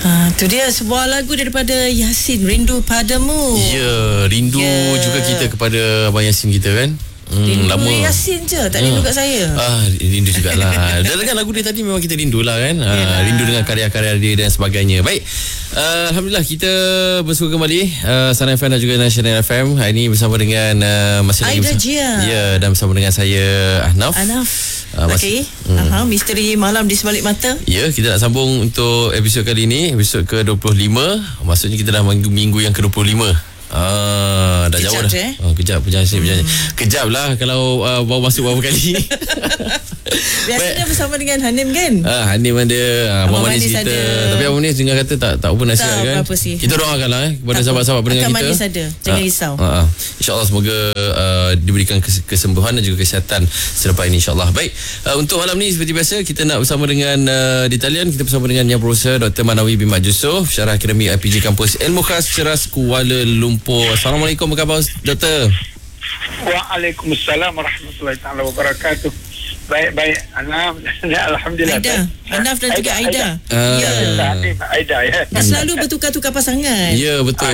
Tu dia sebuah lagu daripada Yasin, Rindu Padamu. Ya, rindu juga kita kepada Abang Yasin kita kan. Rindu lama. Yasin je, tak rindu kat saya. Rindu jugalah. Dan dengan lagu dia tadi memang kita rindulah kan. Rindu dengan karya-karya dia dan sebagainya. Baik. Alhamdulillah kita bersua kembali Sana FM dan juga National FM. Hari ini bersama dengan masih lagi Aida Jia. Ya, dan bersama dengan saya Ahnaf. Okey. Misteri malam di sebalik mata. Ya, kita nak sambung untuk episod kali ini, episod ke-25. Maksudnya kita dah minggu yang ke-25. Dah kejap jauh dah. Kejap perjalanan. Kejap lah kalau baru masuk beberapa kali. Biasanya bersama dengan Hanim kan? Hanim ada, Abang Manis kita. Tapi Abang Manis dengar kata tak apa nasihat kan. Kita doakanlah kepada sahabat-sahabat pendengar kita. Akan Manis ada. Jangan risau. InsyaAllah semoga diberikan kesembuhan dan juga kesihatan selepas ini insyaAllah. Baik, untuk malam ni seperti biasa kita nak bersama dengan di talian kita bersama dengan Yang Berusaha Dr. Manawi bin Mat Yusof, Syarah Akademik IPG Kampus Ilmu Khas Ceras Kuala Lumpur. Assalamualaikum, apa khabar Doktor? Waalaikumsalam warahmatullahi taala wabarakatuh. Baik alhamdulillah. Aida, Hanaf dan juga Aida. Aida ya. Selalu bertukar-tukar pasangan. Ya, betul.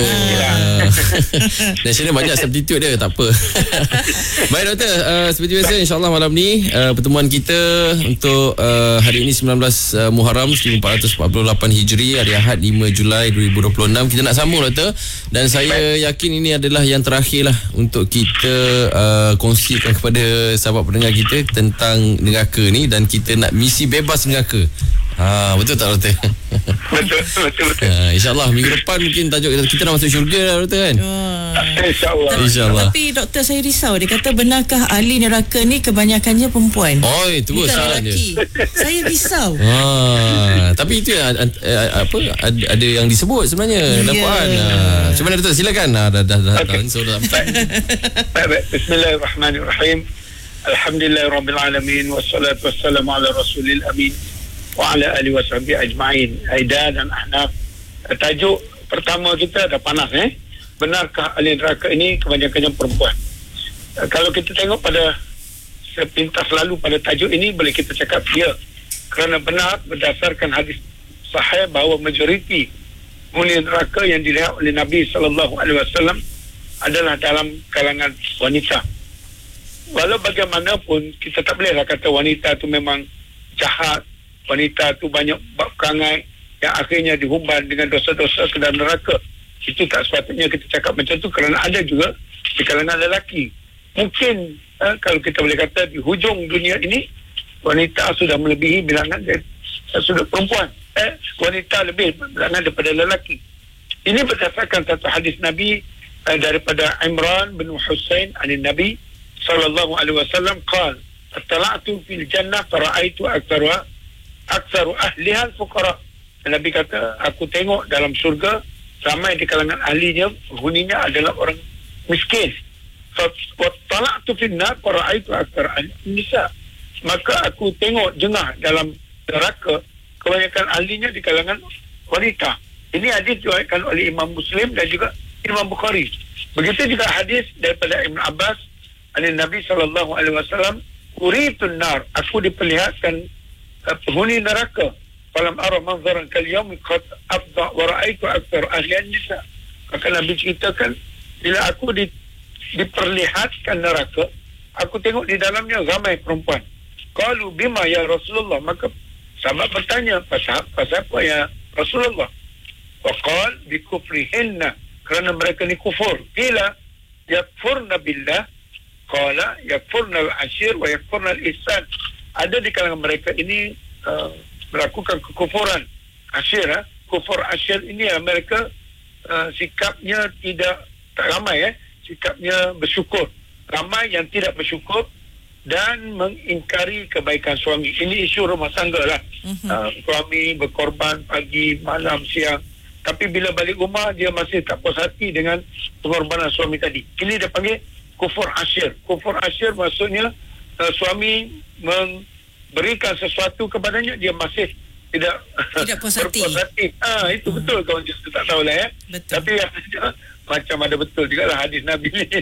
Nasional banyak substitute dia, tak apa. Baik doktor, seperti biasa insya-Allah malam ni pertemuan kita untuk hari ini 19 Muharram 1448 Hijri, hari Ahad 5 Julai 2026. Kita nak sambung doktor, dan saya yakin ini adalah yang terakhir lah untuk kita kongsikan kepada sahabat pendengar kita tentang neraka ni, dan kita nak misi bebas neraka. Betul tak doktor? Betul. InsyaAllah minggu depan mungkin tajuk kita nak masuk syurga lah doktor kan. InsyaAllah. Tapi doktor, saya risau. Dia kata benarkah ahli neraka ni kebanyakannya perempuan? Terus salah dia. Saya risau. Tapi itu ada yang disebut sebenarnya dakwaan. Macam mana doktor? Silakan. Baik. Bismillahirrahmanirrahim. Alhamdulillahirrabbilalamin. Wassalatu wassalamu ala rasulil amin wa ala alihi wa sahbihi ajma'in. Aida dan Ahnaf, tajuk pertama kita dah panas. Benarkah ahli neraka ini kebanyakannya perempuan? Kalau kita tengok pada sepintas lalu pada tajuk ini, boleh kita cakap ya, kerana benar berdasarkan hadis sahih bahawa majoriti ahli neraka yang dilihat oleh Nabi SAW adalah dalam kalangan wanita. Walau bagaimanapun kita tak bolehlah kata wanita tu memang jahat, wanita tu banyak bab perangai yang akhirnya dihumban dengan dosa-dosa ke dalam neraka. Itu tak sepatutnya kita cakap macam tu, kerana ada juga di kalangan lelaki. Mungkin kalau kita boleh kata di hujung dunia ini wanita sudah melebihi bilangan dari sudut perempuan. Wanita lebih bilangan daripada lelaki. Ini berdasarkan satu hadis Nabi daripada Imran bin Husain anin Nabi sallallahu alaihi wasallam qala attala'tu fil jannah fara'aitu aktsaru ahliha al-fuqara. Nabi kata, aku tengok dalam syurga ramai di kalangan ahlinya, penghuninya adalah orang miskin. Fattala'tu fil nar fara'aitu aktsara an-nisa. Maka aku tengok jengah dalam neraka, kebanyakan ahlinya di kalangan wanita. Ini hadis diriwayatkan oleh Imam Muslim dan juga Imam Bukhari. Begitu juga hadis daripada Ibn Abbas dari Nabi SAW, uritun nar, aku diperlihatkan penghuni neraka, falam ara manzaran kal yaum qad afdha wa ra'aitu aktsar ahli an-nisa. Maka Nabi ceritakan, bila aku diperlihatkan neraka, aku tengok di dalamnya ramai perempuan. Qalu bima ya Rasulullah, maka sahabat bertanya, pasal apa ya Rasulullah? Wa qala bi kufrihinna, kerana mereka ni kufur. Qila yakfurna billah, qala yakfurna al-ashir wa yakfurna al-ihsan. Ada di kalangan mereka ini melakukan kekufuran ashir. Kufur ashir ini mereka sikapnya tak ramai, sikapnya bersyukur. Ramai yang tidak bersyukur dan mengingkari kebaikan suami. Ini isu rumah tangga lah. Suami berkorban pagi, malam, siang, tapi bila balik rumah dia masih tak puas hati dengan pengorbanan suami tadi. Ini dia panggil kufur asyir. Kufur asyir maksudnya suami memberikan sesuatu kepadanya, dia masih tidak puas hati. Itu betul, kawan kita tak tahulah Betul. Tapi macam ada betul juga lah hadis Nabi ni.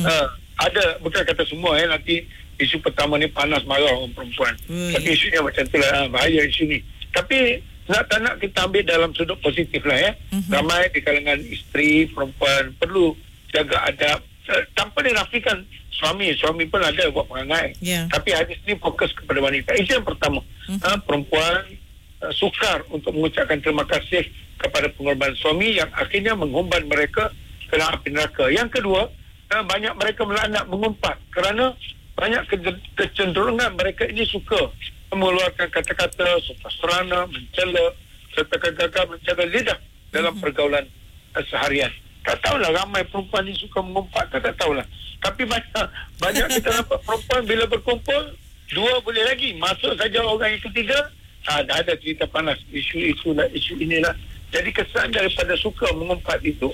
Ada, bukan kata semua nanti isu pertama ni panas marah orang perempuan. Tapi isunya macam tu lah, bahaya isu ni. Tapi tak nak kita ambil dalam sudut positif lah ya. Ramai di kalangan isteri, perempuan perlu jaga adab tanpa dinafikan suami pun ada buat perangai. Tapi hadis ni fokus kepada wanita. Itu yang pertama. Perempuan sukar untuk mengucapkan terima kasih kepada pengorbanan suami yang akhirnya mengumban mereka ke dalam api neraka. Yang kedua, banyak mereka melaknat, mengumpat kerana banyak kecenderungan mereka ini suka mengeluarkan kata-kata serta serana, mencela serta gagal menjaga lidah dalam pergaulan seharian. Tak tahulah ramai perempuan ni suka mengumpat ke, tak tahulah. Tapi banyak kita dapat perempuan bila berkumpul, dua boleh lagi, masuk saja orang yang ketiga, dah ada cerita panas, isu inilah. Jadi kesan daripada suka mengumpat itu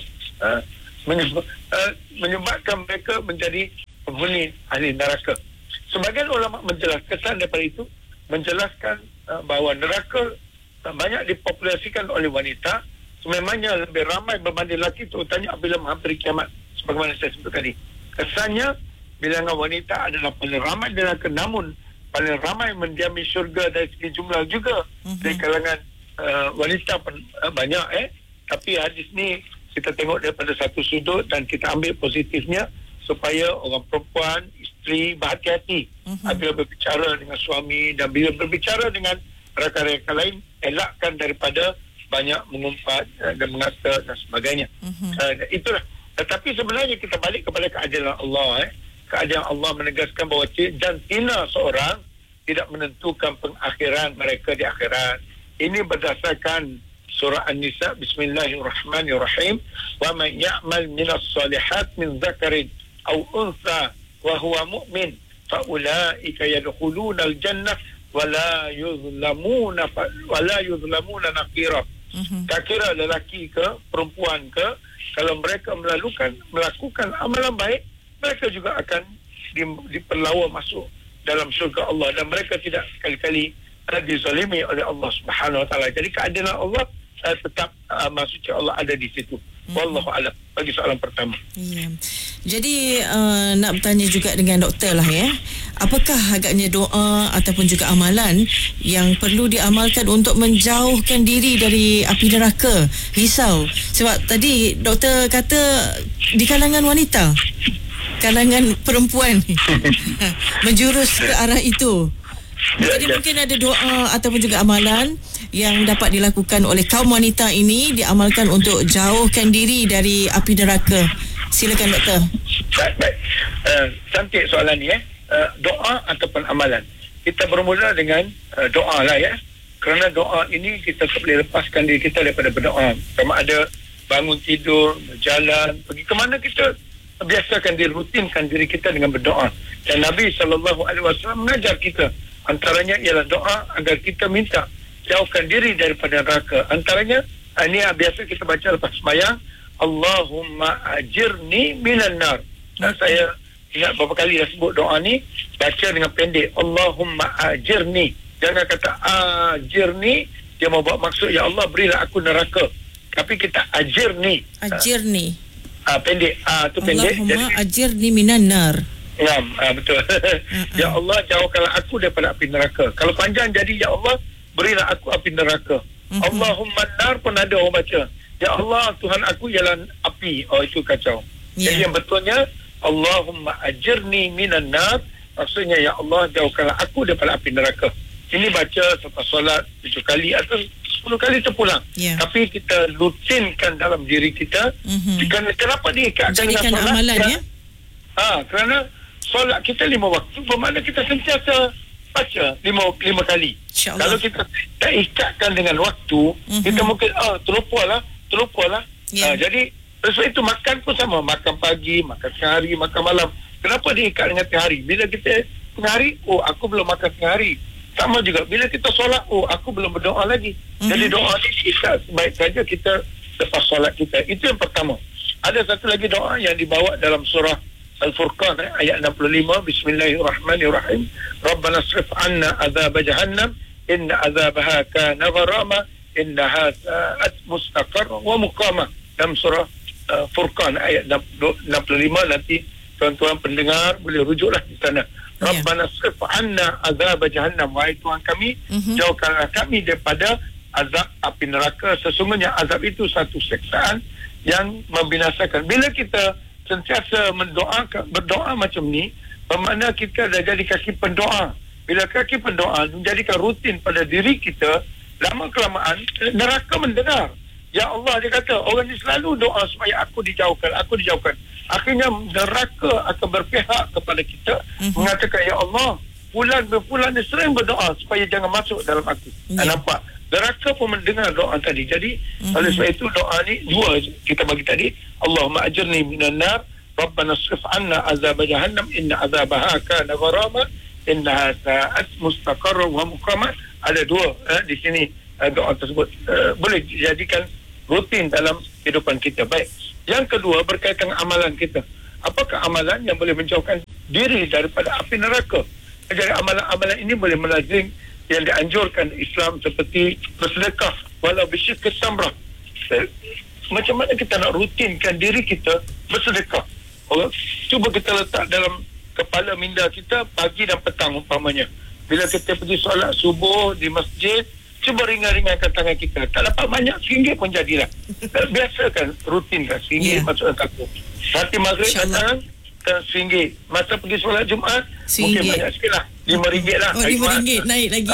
menyebabkan mereka menjadi penghuni ahli neraka. Sebagian ulama menjelaskan kesan daripada itu, menjelaskan bahawa neraka banyak dipopulasikan oleh wanita, sememangnya lebih ramai berbanding lelaki, terutamanya apabila menghampiri kiamat, sebagaimana saya sebut tadi. Kesannya bilangan wanita adalah paling ramai di neraka, namun paling ramai mendiami syurga dari segi jumlah juga. Dari kalangan wanita pun banyak tapi hadis ni kita tengok daripada satu sudut dan kita ambil positifnya supaya orang perempuan, isteri berhati-hati apabila berbicara dengan suami dan bila berbicara dengan rakan-rakan lain, elakkan daripada banyak mengumpat dan mengata dan sebagainya. Itulah. Tetapi sebenarnya kita balik kepada keadilan Allah. Keadilan Allah menegaskan bahawa jantina seorang tidak menentukan pengakhiran mereka di akhirat. Ini berdasarkan surah An-Nisa, Bismillahirrahmanirrahim. Wa man ya'mal minas salihat min zakarin aw untha wa huwa mu'min fa ulaika yadkhuluna al-jannah wa la yuzlamuna naqira. Tak kira lelaki ke perempuan ke, kalau mereka melakukan amalan baik, mereka juga akan diperlawa masuk dalam syurga Allah dan mereka tidak sekali-kali dizalimi oleh Allah Subhanahu Wa Taala. Jadi keadilan Allah tetap maksudnya Allah ada di situ. Wallahu a'lam. Bagi soalan pertama. Ya. Jadi nak bertanya juga dengan doktor lah ya. Apakah agaknya doa ataupun juga amalan yang perlu diamalkan untuk menjauhkan diri dari api neraka? Risau. Sebab tadi doktor kata di kalangan wanita, kalangan perempuan menjurus ke arah itu. Jadi mungkin ada doa ataupun juga amalan yang dapat dilakukan oleh kaum wanita ini diamalkan untuk jauhkan diri dari api neraka. Silakan doktor. Baik. Cantik soalan ni doa ataupun amalan. Kita bermula dengan doa lah ya. Kerana doa ini kita tak boleh lepaskan diri kita daripada berdoa. Sama ada bangun tidur, berjalan, pergi ke mana, kita biasakan rutinkan diri kita dengan berdoa. Dan Nabi SAW mengajar kita, antaranya ialah doa agar kita minta jauhkan diri daripada neraka. Antaranya ini biasa kita baca lepas sembahyang, Allahumma ajirni minan nar. Dan saya ingat beberapa kali dah sebut doa ni, baca dengan pendek, Allahumma ajirni. Jangan kata ajirni, dia mau buat maksud ya Allah berilah aku neraka. Tapi kita ajirni. Ajirni. Pendek. Tu pendek. Allahumma ajirni minan nar. Ya, betul. Ya Allah jauhkanlah aku daripada api neraka. Kalau panjang jadi ya Allah berilah aku api neraka. Allahumma nar pun ada orang baca. Ya Allah Tuhan aku ialah api. Oh itu kacau. Jadi yang betulnya Allahumma ajirni minan nar, maksudnya ya Allah jauhkanlah aku daripada api neraka. Ini baca selepas solat 7 kali atau 10 kali terpulang. Tapi kita rutinkan dalam diri kita. Kenapa diikatkan dengan solat? Amalan, ya? Kerana solat kita 5 waktu, bermakna kita sentiasa baca 5 kali. Kalau kita tak ikatkan dengan waktu, kita mungkin terlupalah. Jadi sebab itu makan pun sama, makan pagi, makan tengah hari, makan malam. Kenapa diikat dengan tengah hari? Bila kita tengah hari, aku belum makan tengah hari. Sama juga bila kita solat, aku belum berdoa lagi. Jadi doa ni kita baik saja kita lepas solat kita. Itu yang pertama. Ada satu lagi doa yang dibawa dalam surah Al-Furqan ayat 65, Bismillahirrahmanirrahim. Rabbana asrif anna azab jahannam inna azabaha kana gharama innaha sa'at mustaqar wa muqama. Dalam surah Furqan ayat 65, nanti tuan-tuan pendengar boleh rujuklah di sana. Rabbana asrif anna azab jahannam, wahai Tuhan kami, jauhkanlah kami daripada azab api neraka. Sesungguhnya azab itu satu siksaan yang membinasakan. Bila kita sentiasa berdoa macam ni, bermakna kita dah jadi kaki pendoa. Bila kaki pendoa menjadikan rutin pada diri kita, lama kelamaan neraka mendengar. Ya Allah, dia kata, orang ni selalu doa supaya aku dijauhkan. Akhirnya neraka akan berpihak kepada kita, mengatakan, ya Allah, fulan ni sering berdoa supaya jangan masuk dalam aku. Nampak? Neraka pun mendengar doa tadi. Jadi oleh sebab itu doa ni dua kita bagi tadi. Allahumma ajirni minan nar, Rabbana srif anna azab jahannam, inna azabaha kana gharama, innaha sa'at mustaqarra wa muqama. Ada dua di sini doa tersebut boleh dijadikan rutin dalam kehidupan kita. Baik. Yang kedua berkaitan dengan amalan kita. Apakah amalan yang boleh menjauhkan diri daripada api neraka? Jadi amalan-amalan ini boleh melazim yang dianjurkan Islam, seperti bersedekah walau bisyikh tamrah. Macam mana kita nak rutinkan diri kita bersedekah? Cuba kita letak dalam kepala minda kita pagi dan petang umpamanya. Bila kita pergi solat subuh di masjid, cuba ringan-ringankan tangan kita. Tak dapat banyak, RM1 pun jadilah. Biasakan, rutinkan RM1 masuk dalam kartu. Nanti maghrib datang, RM1. Masa pergi solat Jumaat, mungkin banyak sikit lah, RM5 lah. RM5 naik lagi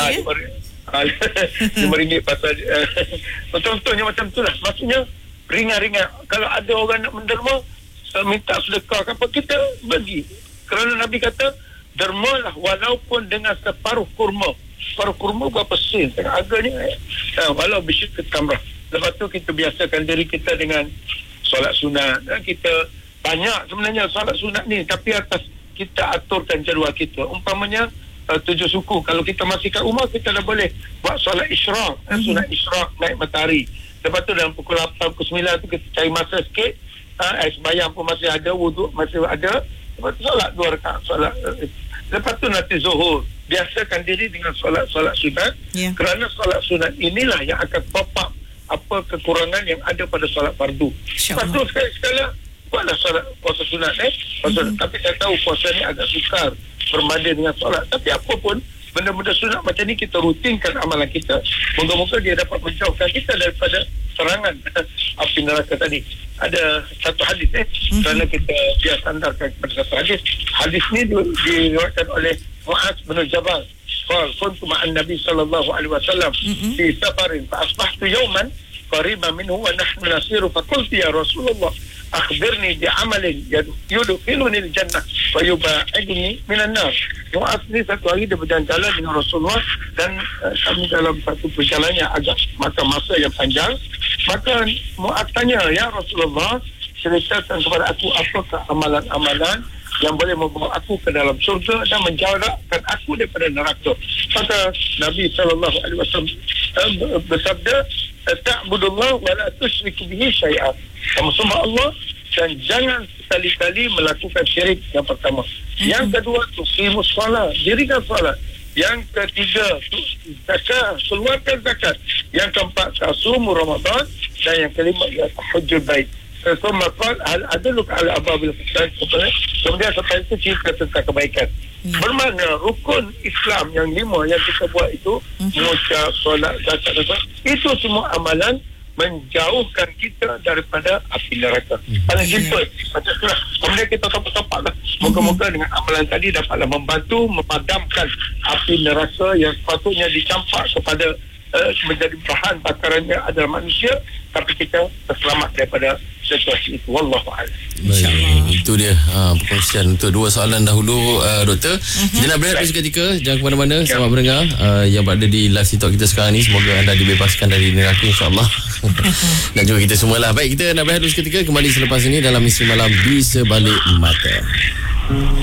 RM5 pasal contohnya macam tu lah. Maksudnya ringan-ringan. Kalau ada orang nak menderma, minta sedekah apa, kita bagi. Kerana Nabi kata, dermalah walaupun dengan separuh kurma. Separuh kurma berapa sen? Tengah harganya. Walau bisyik tamrah. Lepas tu kita biasakan diri kita dengan solat sunat. Kita banyak sebenarnya solat sunat ni, tapi atas kita aturkan jadual kita. Umpamanya 7 suku. Kalau kita masih kat rumah, kita dah boleh buat solat isyraq. Sunat isyraq naik matahari. Lepas tu dalam pukul 8, pukul 9 tu kita cari masa sikit. Sembahyang pun masih ada, wuduk masih ada. Lepas tu solat 2 rakaat solat. Lepas tu nanti zuhur. Biasakan diri dengan solat-solat sunat. Kerana solat sunat inilah yang akan top up apa kekurangan yang ada pada solat fardu. Lepas tu sekali-sekala buatlah solat puasa sunat Tapi saya tahu puasa ni agak sukar berbanding dengan solat. Tapi apa pun benda-benda sunat macam ni kita rutinkan amalan kita. Moga-moga dia dapat menjauhkan kita daripada serangan api neraka tadi. Ada satu hadis kerana kita biar sandarkan kepada satu hadis. Hadis ni diriwayatkan oleh Muaz bin Jabal. Kuntu ma'an Nabi sallallahu alaihi wasallam fi safarin fa asbahtu yawman qariban minhu wa nahnu nasiru fa qultu ya Rasulullah akhbirni bi amalin yudkhiluni al-jannah wa yub'idni minan nar. Muaz ni satu hari dia berjalan-jalan dengan Rasulullah, dan kami dalam satu perjalanan yang agak makan masa yang panjang. Maka Muaz tanya, ya Rasulullah, ceritakan kepada aku apakah amalan-amalan yang boleh membawa aku ke dalam surga dan menjauhkan aku daripada neraka. Kata Nabi SAW bersabda, ta'budullah wa la tusyriku bihi syai'an. Kamu sembah Allah dan jangan sekali-kali melakukan syirik, yang pertama. Yang kedua, tuqimus solat, dirikan solat. Yang ketiga, zakat, keluarkan zakat. Yang keempat, tasumu Ramadan. Dan yang kelima, tahajjud bait. Sesama qal hal adluka ala ababil ihsan. Kemudian setelah itu cerita tentang kebaikan. Bermakna rukun Islam yang 5 yang kita buat itu, mengucap, solat, zakat, itu semua amalan menjauhkan kita daripada api neraka. Paling simple macam itulah. Kemudian kita topak-topak lah. Moga-moga dengan amalan tadi dapatlah membantu memadamkan api neraka yang sepatutnya dicampak kepada menjadi bahan bakarannya adalah manusia, tapi kita terselamat daripada situasi itu. Wallahu a'lam. Baik, itu dia perkongsian untuk 2 soalan dahulu, Doktor. Kita nak berehat seketika, jangan ke mana-mana. Selamat mendengar yang berada di live TikTok kita sekarang ni. Semoga anda dibebaskan dari neraka, insyaAllah. Dan juga kita semualah. Baik, kita nak berehat seketika, kembali selepas ini dalam Misteri Malam di Sebalik Mata.